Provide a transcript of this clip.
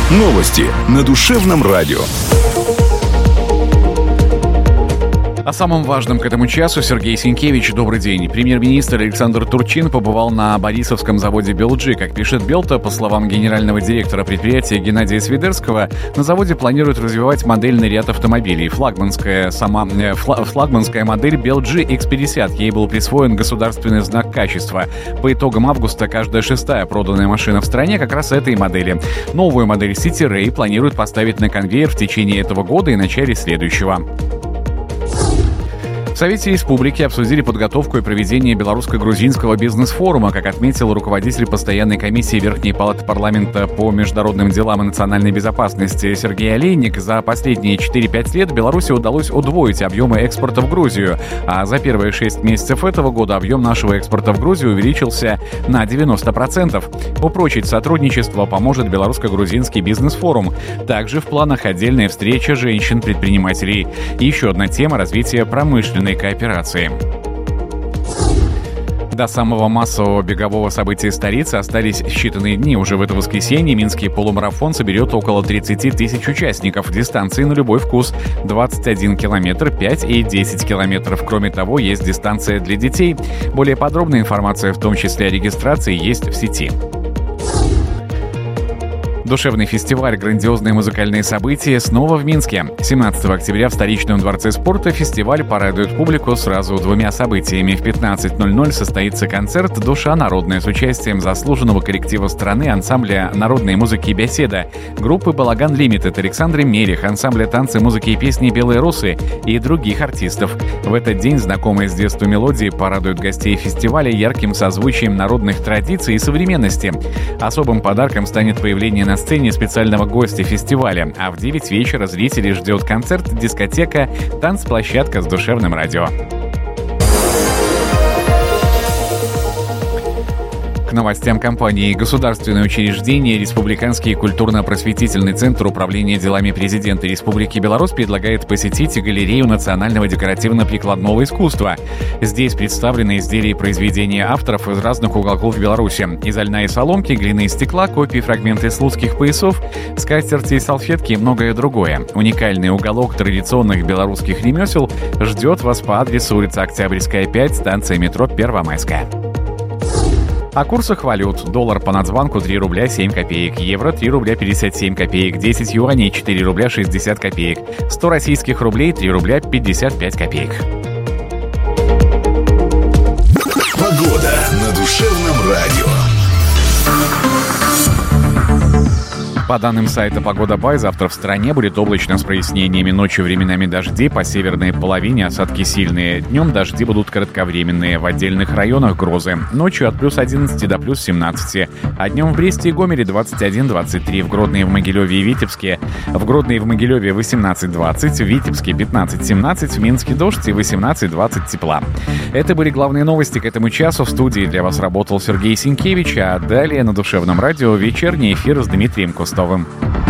Новости на душевном радио. О самом важном к этому часу Сергей Сенкевич. Добрый день. Премьер-министр Александр Турчин побывал на Борисовском заводе «Белджи». Как пишет Белта, по словам генерального директора предприятия Геннадия Свидерского, на заводе планируют развивать модельный ряд автомобилей. Флагманская модель «Белджи X50». Ей был присвоен государственный знак качества. По итогам августа каждая шестая проданная машина в стране как раз этой модели. Новую модель City Ray планируют поставить на конвейер в течение этого года и начале следующего. В Совете Республики обсудили подготовку и проведение белорусско-грузинского бизнес-форума. Как отметил руководитель постоянной комиссии Верхней палаты парламента по международным делам и национальной безопасности Сергей Олейник, за последние 4-5 лет Беларуси удалось удвоить объемы экспорта в Грузию, а за первые 6 месяцев этого года объем нашего экспорта в Грузию увеличился на 90%. Упрочить сотрудничество поможет белорусско-грузинский бизнес-форум. Также в планах отдельная встреча женщин-предпринимателей. И еще одна тема — развитие промышленной кооперации. До самого массового бегового события столицы остались считанные дни. Уже в это воскресенье Минский полумарафон соберет около 30 тысяч участников. Дистанции на любой вкус — 21 километр, 5 и 10 километров. Кроме того, есть дистанция для детей. Более подробная информация, в том числе о регистрации, есть в сети. Душевный фестиваль «Грандиозные музыкальные события» снова в Минске. 17 октября в столичном дворце спорта фестиваль порадует публику сразу двумя событиями. В 15:00 состоится концерт «Душа народная» с участием заслуженного коллектива страны ансамбля народной музыки «Беседа», группы «Балаган Лимитед», Александра Мелих, ансамбля танцы, музыки и песни «Белые росы» и других артистов. В этот день знакомые с детства мелодии порадуют гостей фестиваля ярким созвучием народных традиций и современности. Особым подарком станет появление на сцене специального гостя фестиваля, а в 9 вечера зрителей ждет концерт, дискотека, танцплощадка с душевным радио. К новостям компании. Государственное учреждение Республиканский культурно-просветительный центр управления делами президента Республики Беларусь предлагает посетить галерею национального декоративно-прикладного искусства. Здесь представлены изделия и произведения авторов из разных уголков Беларуси. Из льна и соломки, глины и стекла, копии, фрагменты слуцких поясов, скатерти и салфетки и многое другое. Уникальный уголок традиционных белорусских ремесел ждет вас по адресу улица Октябрьская, 5, станция метро Первомайская. О курсах валют. Доллар по нацбанку 3 рубля 7 копеек, евро 3 рубля 57 копеек, 10 юаней 4 рубля 60 копеек, 100 российских рублей 3 рубля 55 копеек. Погода на душевном радио. По данным сайта «Погода.бай», завтра в стране будет облачно с прояснениями. Ночью временами дожди, по северной половине осадки сильные. Днем дожди будут кратковременные, в отдельных районах грозы. Ночью от плюс 11 до плюс 17. А днем в Бресте и Гомеле 21-23, в Гродно и в Могилеве и Витебске. В Гродно и в Могилеве 18-20, в Витебске 15-17, в Минске дождь и 18-20 тепла. Это были главные новости к этому часу. В студии для вас работал Сергей Сенкевич, а далее на душевном радио вечерний эфир с Дмитрием Кустовым.